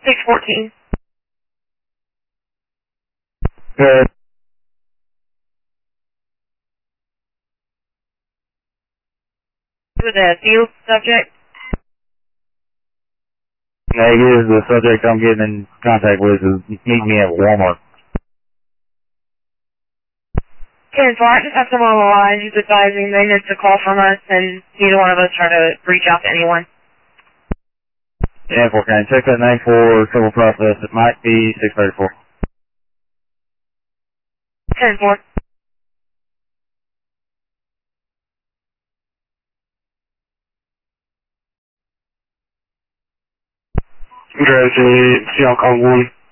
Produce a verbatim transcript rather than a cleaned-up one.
six fourteen. Good. With a field subject. Negative. The subject I'm getting in contact with is meeting me at Walmart. ten four, I just have someone on the line who's advising they missed a call from us, and neither one of us try to reach out to anyone. ten four, can you check that name for civil process? It might be six thirty-four. ten four. Gravity, see on call one.